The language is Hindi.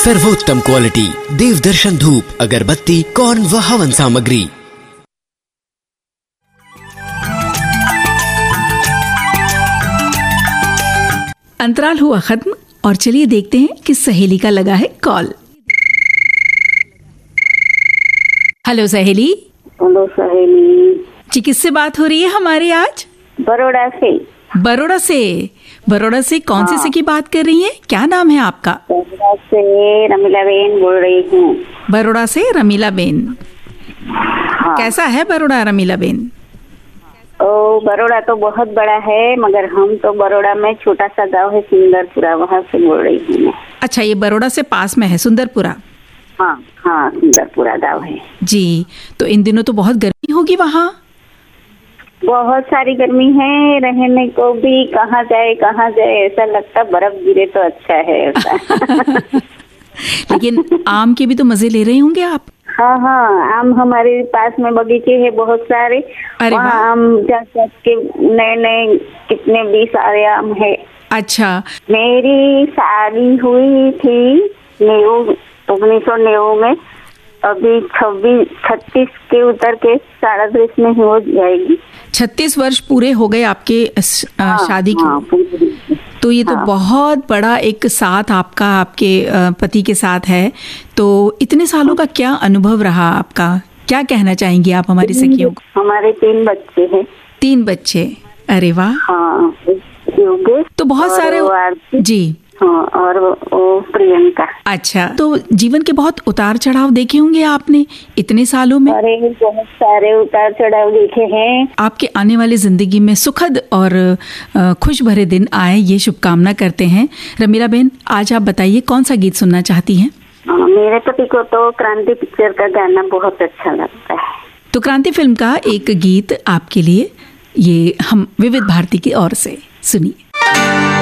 सर्वोत्तम क्वालिटी देवदर्शन धूप, अगरबत्ती, कौन व हवन सामग्री। अंतराल हुआ खत्म और चलिए देखते हैं कि सहेली का लगा है कॉल। हेलो सहेली। हेलो सहेली जी, किससे बात हो रही है हमारी आज? बड़ौदा से। बड़ौदा से? बड़ौदा से कौन से की बात कर रही हैं? क्या नाम है आपका? बड़ौदा से रमीला बेन बोल रही हूँ। बड़ौदा से रमीला बेन। हाँ। कैसा है बड़ौदा रमीला बेन? ओ, बड़ौदा तो बहुत बड़ा है, मगर हम तो बड़ौदा में छोटा सा गांव है सुंदरपुरा, वहाँ से बोल रही हूँ मैं। अच्छा, ये बड़ौदा से पास में है सुंदरपुरा? हाँ हाँ, सुंदरपुरा गाँव है जी। तो इन दिनों तो बहुत गर्मी होगी वहाँ? बहुत सारी गर्मी है, रहने को भी कहाँ जाए ऐसा लगता, बर्फ गिरे तो अच्छा है ऐसा। लेकिन आम के भी तो मजे ले रहे होंगे आप? हाँ हाँ, आम हमारे पास में बगीचे है बहुत सारे। अरे वाह। वहाँ आम जा के नए नए कितने भी सारे आम है। अच्छा। मेरी शादी हुई थी 1990 में, अभी 36 के उतर के 37 में हो जाएगी। 36 वर्ष पूरे हो गए आपके शादी के? हाँ, तो ये तो बहुत बड़ा एक साथ आपका आपके पति के साथ है। तो इतने सालों का क्या अनुभव रहा आपका? क्या कहना चाहेंगी आप हमारी सखियों को? हमारे 3 बच्चे हैं। 3 बच्चे? अरे वाह। हाँ, तो बहुत सारे। जी हाँ, और वो प्रियंका। अच्छा, तो जीवन के बहुत उतार चढ़ाव देखे होंगे आपने इतने सालों में? अरे बहुत सारे उतार चढ़ाव देखे हैं। आपके आने वाली जिंदगी में सुखद और खुश भरे दिन आए, ये शुभकामना करते हैं। रमीला बेन, आज आप बताइए कौन सा गीत सुनना चाहती हैं? मेरे पति को तो क्रांति पिक्चर का गाना बहुत अच्छा लगता है। तो क्रांति फिल्म का एक गीत आपके लिए, ये हम विविध भारती की ओर से सुनिए।